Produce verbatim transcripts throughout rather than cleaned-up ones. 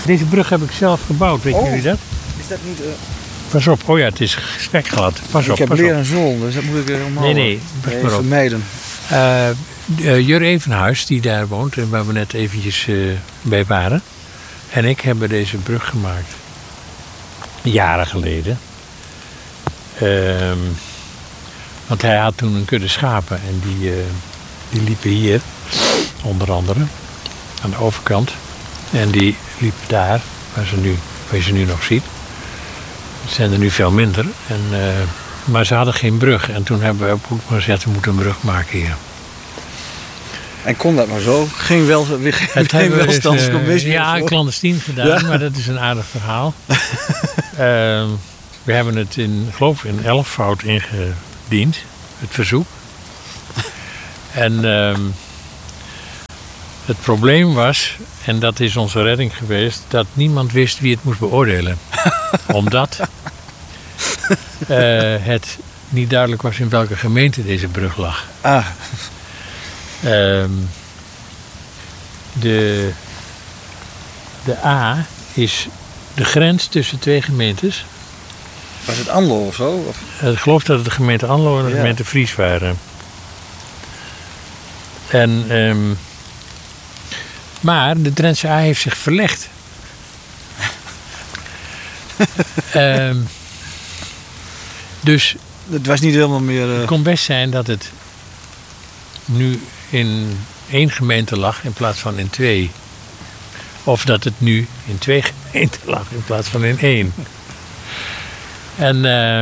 Deze brug heb ik zelf gebouwd, weten Oh. jullie dat? Is dat niet... Uh... Pas op, oh ja, het is spekglad. Pas op, ik heb pas weer op. een zool, dus dat moet ik helemaal Nee, nee, pas nee, maar op. vermijden. Uh, uh, Jur Evenhuis, die daar woont en waar we net eventjes uh, bij waren. En ik hebben deze brug gemaakt. Jaren geleden. Uh, want hij had toen een kudde schapen en die, uh, die liepen hier, onder andere, aan de overkant. En die liepen daar, waar, ze nu, waar je ze nu nog ziet. Het zijn er nu veel minder. En, uh, maar ze hadden geen brug. En toen hebben we op Hoek gezegd, we moeten een brug maken hier. En kon dat maar zo? Geen, wel, geen, geen welstandscommissie? Uh, ja, clandestien gedaan, ja. Maar dat is een aardig verhaal. uh, we hebben het in, ik geloof in elfvoud ingediend, het verzoek. En uh, het probleem was, en dat is onze redding geweest, dat niemand wist wie het moest beoordelen. Omdat uh, het niet duidelijk was in welke gemeente deze brug lag. Ah. Um, de, de A is de grens tussen twee gemeentes. Was het Anlo of zo? Of? Ik geloof dat het de gemeente Anlo en de ja. gemeente Fries waren. En, um, maar de Drentse A heeft zich verlegd. um, dus het was niet helemaal meer... Uh... Het kon best zijn dat het nu in één gemeente lag in plaats van in twee. Of dat het nu in twee gemeenten lag in plaats van in één. En uh,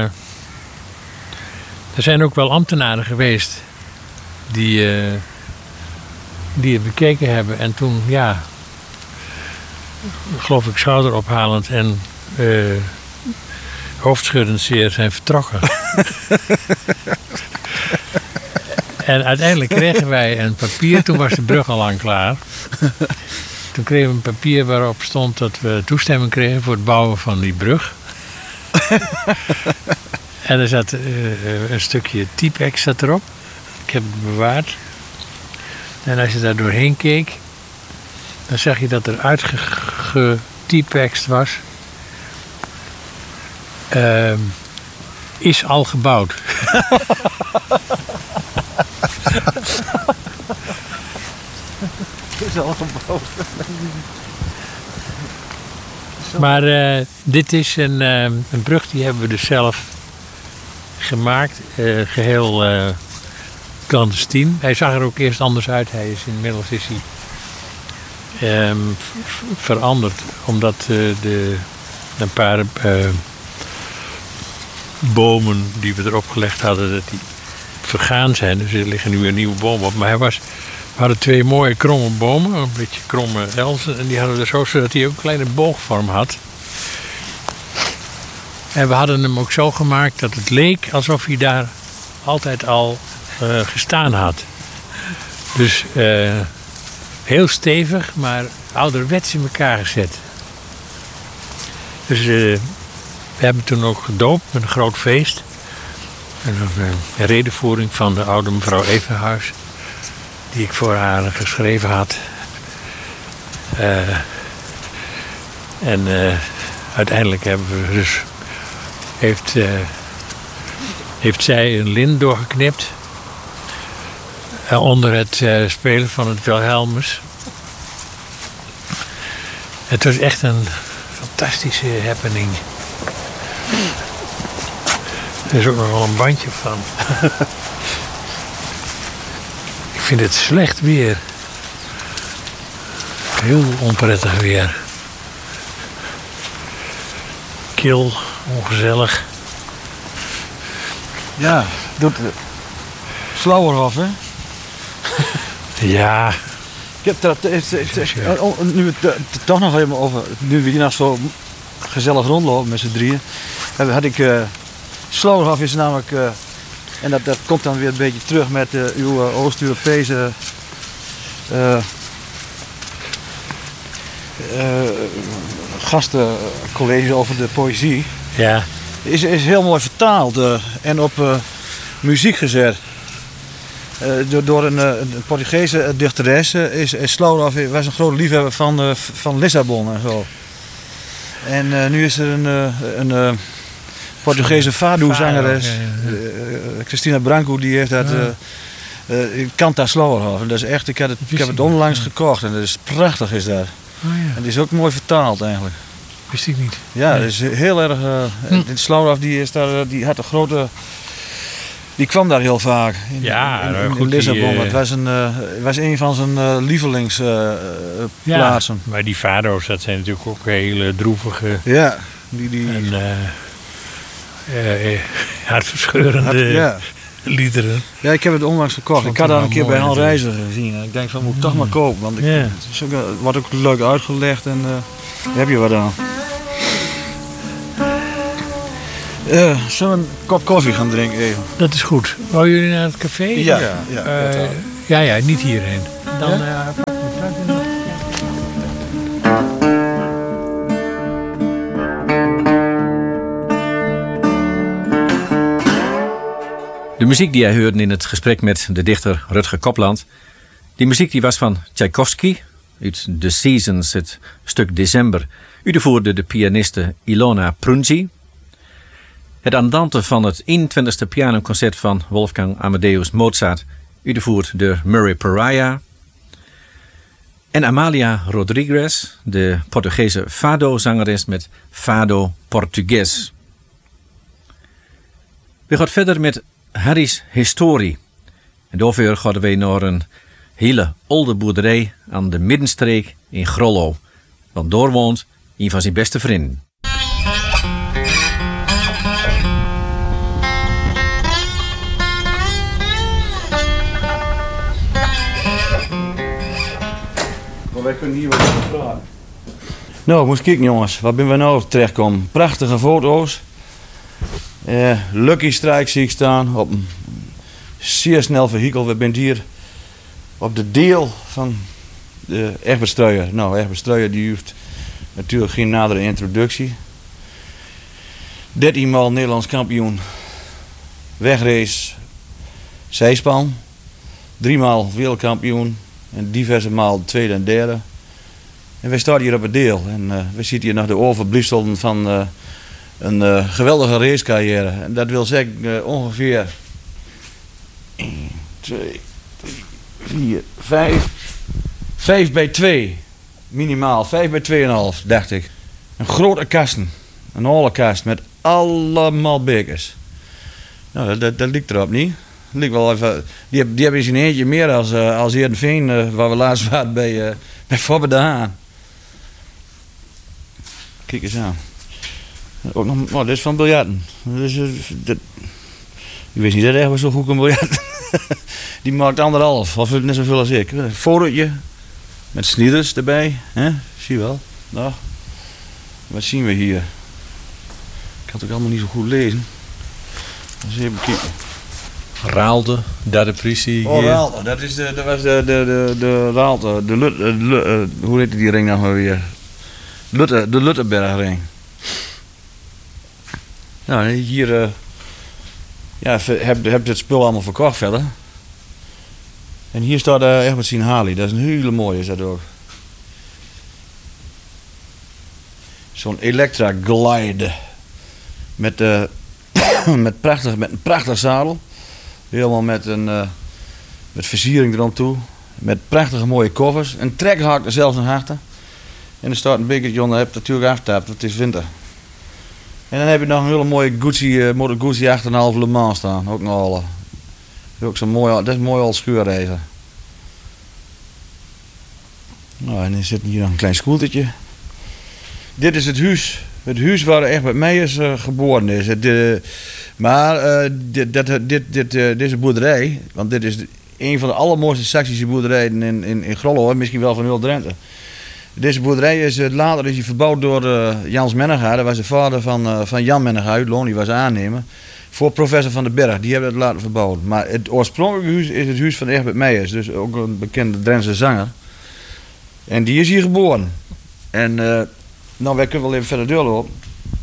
er zijn ook wel ambtenaren geweest die, uh, die het bekeken hebben. En toen, ja, geloof ik schouderophalend en uh, hoofdschuddend zeer zijn vertrokken. En uiteindelijk kregen wij een papier, toen was de brug al lang klaar. Toen kregen we een papier waarop stond dat we toestemming kregen voor het bouwen van die brug. En er zat uh, een stukje typex zat erop. Ik heb het bewaard. En als je daar doorheen keek, dan zag je dat er uitgetypext was. Uh, is al gebouwd. Is al gebouwd. Maar uh, dit is een, uh, een brug die hebben we dus zelf gemaakt. Uh, geheel uh, clandestien. Hij zag er ook eerst anders uit. Hij is inmiddels is hij um, veranderd. Omdat uh, de, een paar uh, bomen die we erop gelegd hadden, dat die vergaan zijn. Dus er liggen nu een nieuwe boom op. Maar hij was, we hadden twee mooie kromme bomen, een beetje kromme elzen. En die hadden we zo, zodat hij ook een kleine boogvorm had. En we hadden hem ook zo gemaakt dat het leek alsof hij daar altijd al uh, gestaan had. Dus uh, heel stevig, maar ouderwets in elkaar gezet. Dus uh, we hebben toen ook gedoopt met een groot feest. En een redenvoering van de oude mevrouw Evenhuis, die ik voor haar geschreven had. Uh, en uh, uiteindelijk hebben we dus, heeft, uh, heeft zij een lint doorgeknipt uh, onder het uh, spelen van het Wilhelmus. Het was echt een fantastische happening. Er is ook nog wel een bandje van. Ik vind het slecht weer. Heel onprettig weer. Kil, ongezellig. Ja, doet Slauerhof, hè? Ja. Ik heb dat, het, het, het, nu het toch nog even over, nu we hier nog zo gezellig rondlopen met z'n drieën, had ik, uh, Slauerhof is namelijk, uh, en dat, dat komt dan weer een beetje terug met uh, uw uh, Oost-Europese uh, uh, gastencollege over de poëzie. Ja. Is, is heel mooi vertaald uh, en op uh, muziek gezet. Uh, door, door een, een Portugese dichteres is, is Slauerhof was een grote liefhebber van, uh, van Lissabon en zo. En uh, nu is er een, uh, een uh, Portugese fado-zangeres, ja, ja, ja. uh, Cristina Branco, die heeft dat... Uh, uh, Canta Slowerhof. Dat is echt, ik, had het, ik heb het onlangs ja. gekocht en dat is prachtig is dat. Oh, ja. En die is ook mooi vertaald eigenlijk. Wist ik niet. Ja, nee. dat is heel erg... Uh, hm. De Slowerhof die, is daar, die had een grote... Die kwam daar heel vaak in, ja, in, in, in, goed, in Lissabon. Die, uh, het was een, uh, was een van zijn uh, lievelingsplaatsen. Ja, maar die fado's, dat zijn natuurlijk ook hele droevige... Ja. Die, die... En uh, uh, uh, hartverscheurende Hart, ja. liederen. Ja, ik heb het onlangs gekocht. Ik had dat een keer bij Han Reizer gezien. En ik denk van, moet ik toch maar kopen. Want ik, ja. het is ook, wordt ook leuk uitgelegd en uh, daar heb je wat aan. Uh, zullen we een kop koffie gaan drinken even? Dat is goed. Wou jullie naar het café? Ja. Ja, ja, uh, ja, ja, niet hierheen. Dan ja? uh, De muziek die jij hoorde in het gesprek met de dichter Rutger Kopland, die muziek die was van Tchaikovsky, uit The Seasons, het stuk December, uitgevoerde de pianiste Ilona Prunji. Het andante van het eenentwintigste pianoconcert van Wolfgang Amadeus Mozart, uitgevoerd door Murray Pariah. En Amalia Rodriguez, de Portugese fado-zangeres met Fado Portugues. We gaan verder met Harry's historie. En daarvoor gaan we naar een hele oude boerderij aan de Middenstreek in Grollo. Want daar woont een van zijn beste vrienden. Maar wij kunnen hier wat over praten. Nou, moest kijken jongens, waar ben we nou terechtkomen? Prachtige foto's. Uh, Lucky Strike zie ik staan op een zeer snel vehikel. We zijn hier op de deel van de Egbert Struijer. Nou, Egbert Struijer die heeft natuurlijk geen nadere introductie. dertien maal Nederlands kampioen wegrace zijspan. drie maal wereldkampioen en diverse maal tweede en derde. En wij staan hier op het deel en uh, we zitten hier nog de overblijfselen van uh, een uh, geweldige racecarrière. En dat wil zeggen uh, ongeveer één, twee, drie, vier, vijf, vijf bij twee. Minimaal, vijf bij twee komma vijf dacht ik. Een grote kasten, een hele kast met allemaal bekers. Nou, dat, dat, dat lijkt erop niet. Dat lijkt wel even, die hebben die hebben eens een eentje meer als, uh, als Heerenveen, uh, waar we laatst waren bij, uh, bij Fobbe de Haan. Kijk eens aan. Ook nog, oh, dit is van biljarten. Dus, uh, dat, ik wist niet dat hij zo goed kan biljarten. Die maakt anderhalf, of net zoveel als ik. Een fotootje met snieders erbij. Hè? Zie je wel. Nou, wat zien we hier? Ik kan het ook allemaal niet zo goed lezen. Dus even kijken. Raalte, derde prisie. Oh, Raalte. Dat, is de, dat was de, de, de, de Raalte. De Lut, de, de, uh, hoe heet die ring nou maar weer? Lutte, de Luttenbergring. Nou, hier uh, ja, heb je het spul allemaal verkocht verder. En hier staat uh, echt met zien Harley. Dat is een hele mooie, is dat ook. Zo'n Electra Glide. Met, uh, met, prachtig, met een prachtig zadel. Helemaal met een uh, met versiering erom toe. Met prachtige mooie covers. Een trekhak er zelfs nog achter. En er staat een bekertje onder, heb je natuurlijk afgetapt, want het is winter. En dan heb je nog een hele mooie Gucci, uh, Motor Guzzi acht komma vijf Le Mans staan. Ook nog al. Uh, ook zo'n mooi, dat is een mooi al schuurreizen. Nou, en dan zit hier nog een klein scootertje. Dit is het huis. Het huis waar Egbert Meijers uh, geboren is. Het, uh, maar uh, dit, dit, dit, dit, uh, deze boerderij, want dit is een van de allermooiste Saksische boerderijen in, in, in Grollo, misschien wel van heel Drenthe. Deze boerderij is uh, later is die verbouwd door uh, Jans Menega. Dat was de vader van, uh, van Jan Menega uit Loon, die was aannemer. Voor professor Van den Berg, die hebben het later verbouwd. Maar het oorspronkelijke huis is het huis van Egbert Meijers, dus ook een bekende Drentse zanger. En die is hier geboren. En uh, nou, wij kunnen wel even verder doorlopen.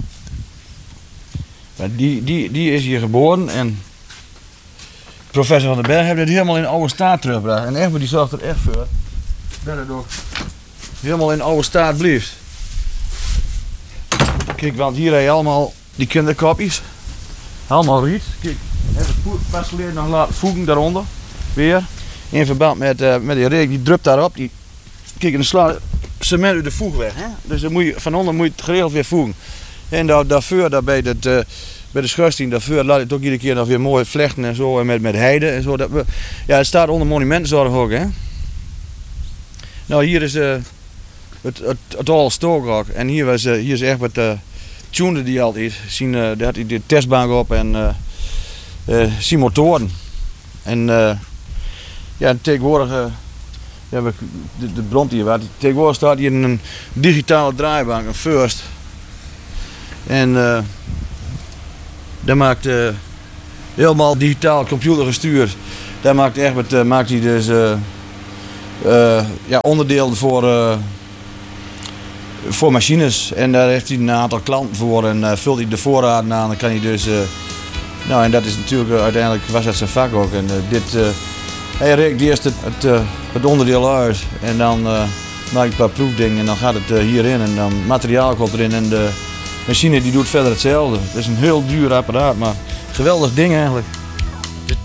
Maar die, die, die is hier geboren en professor Van den Berg heeft het helemaal in oude staat teruggebracht. En Egbert die zorgt er echt voor dat het ook helemaal in oude staat blijft. Kijk, want hier heb je allemaal die kinderkopjes. Allemaal riet. Kijk, even pas geleden nog laten voegen daaronder. Weer. In verband met, uh, met die reek, die drupt daarop. Die, kijk, en dan slaat cement uit de voeg weg. Hè? Dus dan moet je, van onder moet je het geregeld weer voegen. En daar, daarvoor, daar bij, het, uh, bij de schorsteen, daarvoor laat je het ook iedere keer nog weer mooi vlechten en zo. En met, met heide en zo. Dat we, ja, het staat onder monumentenzorg ook. Hè? Nou, hier is uh, het, het, het oude Stookrock. En hier, was, uh, hier is echt wat uh, tune die altijd. Zien, uh, daar had hij de testbank op en uh, uh, zien motoren. En uh, ja, tegenwoordig, uh, ja, de, de bron hier wat. Tegenwoordig staat hier een digitale draaibank, een First. En uh, dat maakt uh, helemaal digitaal computer gestuurd. Daar maakt echt uh, maakt hij dus uh, uh, ja, onderdeel voor, uh, voor machines. En daar heeft hij een aantal klanten voor en uh, vult hij de voorraden aan. Dan kan hij dus, uh, nou en dat is natuurlijk uh, uiteindelijk was dat zijn vak ook. En uh, dit, uh, hij reikt eerst het, het, uh, het onderdeel uit en dan uh, maak ik een paar proefdingen en dan gaat het uh, hierin en dan materiaal komt erin en de machine die doet verder hetzelfde. Het is een heel duur apparaat, maar geweldig ding eigenlijk.